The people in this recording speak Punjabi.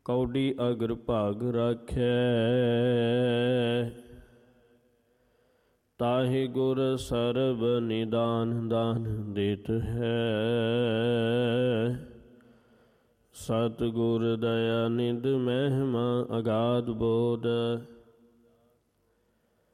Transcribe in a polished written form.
ਕੌਡੀ ਅਗਰ ਭਾਗ ਰਾਖੈ। ਤਾਹਿ ਗੁਰ ਸਰਬ ਨਿਦਾਨ ਦਾਨ ਦੇਤ ਹੈ। ਸਤਿਗੁਰ ਦਇਆ ਨਿਧ ਮਹਿਮਾ ਅਗਾਧ ਬੋਧ।